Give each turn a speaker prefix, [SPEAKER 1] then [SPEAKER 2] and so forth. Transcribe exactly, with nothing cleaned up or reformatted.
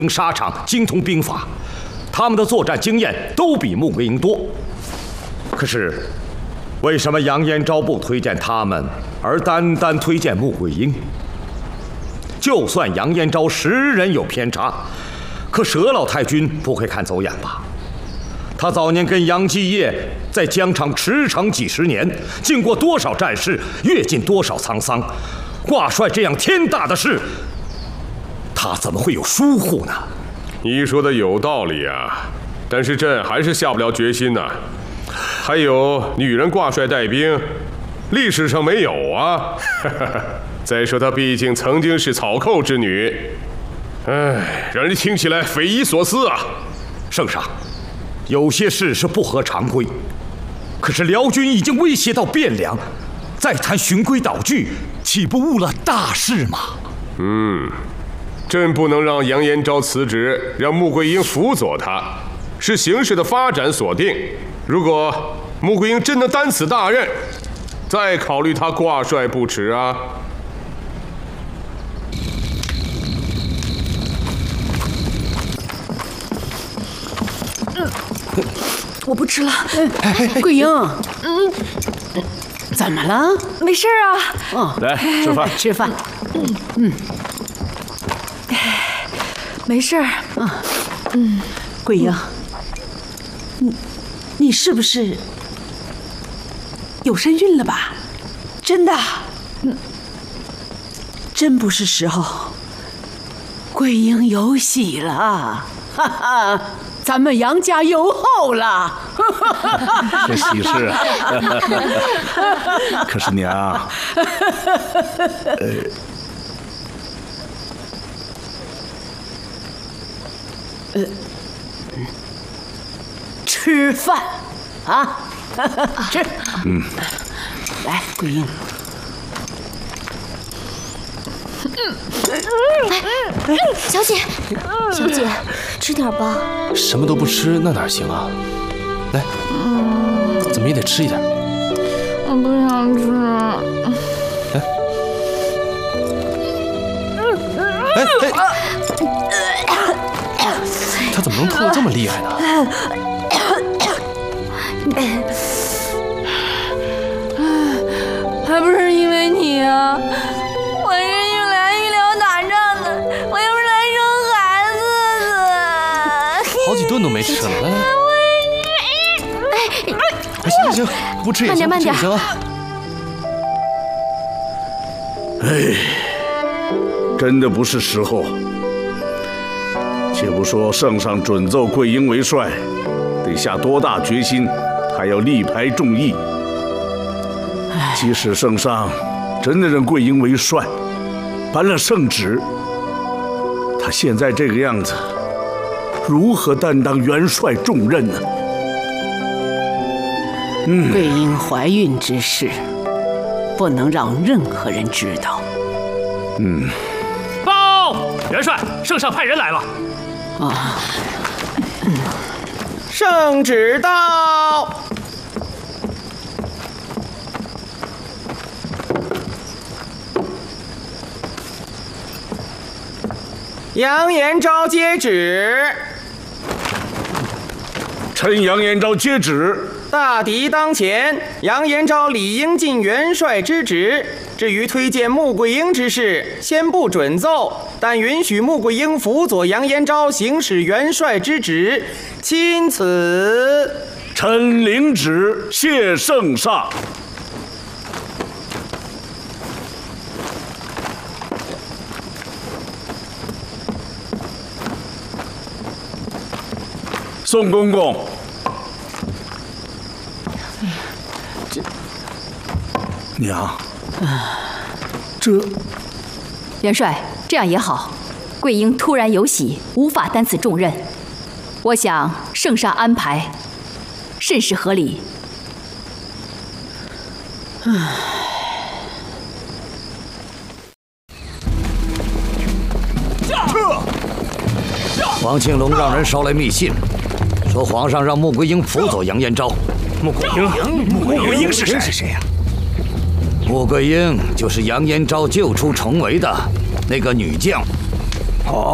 [SPEAKER 1] 沙场，精通兵法，他们的作战经验都比穆桂英多。可是，为什么杨延昭不推荐他们，而单单推荐穆桂英？就算杨延昭识人有偏差，可佘老太君不会看走眼吧？他早年跟杨继业在疆场驰骋几十年，经过多少战事，阅尽多少沧桑，挂帅这样天大的事，他怎么会有疏忽呢？
[SPEAKER 2] 你说的有道理啊，但是朕还是下不了决心呐、啊。还有女人挂帅带兵，历史上没有啊。再说她毕竟曾经是草寇之女，哎，让人听起来匪夷所思啊。
[SPEAKER 1] 圣上，有些事是不合常规，可是辽军已经威胁到汴梁，再谈循规蹈矩，岂不误了大事吗？
[SPEAKER 2] 嗯，朕不能让杨延昭辞职，让穆桂英辅佐他，是形势的发展所定。如果穆桂英真能担此大任，再考虑他挂帅不迟啊。
[SPEAKER 3] 我不吃了。
[SPEAKER 4] 桂英，嗯，怎么了？
[SPEAKER 3] 没事啊。
[SPEAKER 4] 哦，
[SPEAKER 1] 来吃饭，
[SPEAKER 4] 吃饭。嗯嗯，
[SPEAKER 3] 没事儿。
[SPEAKER 4] 嗯嗯，桂英，你你是不是有身孕了吧？真的？嗯，真不是时候。桂英有喜了，哈哈。咱们杨家有后了，
[SPEAKER 5] 这喜事啊！可是娘，呃，
[SPEAKER 4] 呃，吃饭啊，吃，嗯，来，桂英。
[SPEAKER 6] 哎，小姐，小姐，吃点吧。
[SPEAKER 5] 什么都不吃，那哪行啊？来，怎么也得吃一点。
[SPEAKER 6] 我不想吃。
[SPEAKER 5] 哎，哎哎，他怎么能吐得这么厉害呢？
[SPEAKER 6] 还不是因为你啊！我是用来医疗打仗的，我又不是来生孩子的。
[SPEAKER 5] 好几顿都没吃了，来来来。哎，行行行，不吃也行，
[SPEAKER 6] 慢点慢点。
[SPEAKER 5] 行啊。
[SPEAKER 7] 哎，真的不是时候。且不说圣上准奏桂英为帅，得下多大决心，还要力排众议。即使圣上真的认桂英为帅，颁了圣旨，他现在这个样子，如何担当元帅重任呢？
[SPEAKER 4] 嗯，桂英怀孕之事，不能让任何人知道。
[SPEAKER 7] 嗯。
[SPEAKER 8] 报，元帅，圣上派人来了。
[SPEAKER 4] 啊，
[SPEAKER 8] 嗯、圣旨到。杨延昭接旨。
[SPEAKER 7] 臣杨延昭接旨。
[SPEAKER 8] 大敌当前，杨延昭理应尽元帅之职。至于推荐穆桂英之事，先不准奏，但允许穆桂英辅佐杨延昭行使元帅之职。钦此。
[SPEAKER 7] 臣领旨，谢圣上。宋公公，
[SPEAKER 4] 这
[SPEAKER 7] 娘，这
[SPEAKER 9] 元帅，这样也好。桂英突然有喜，无法担此重任，我想圣上安排甚是合理。
[SPEAKER 4] 唉。
[SPEAKER 1] 王庆龙让人捎来密信，说皇上让穆桂英辅佐杨延昭。
[SPEAKER 5] 穆桂英，穆桂英是谁？是谁呀？
[SPEAKER 1] 穆桂英就是杨延昭救出重围的那个女将。哦。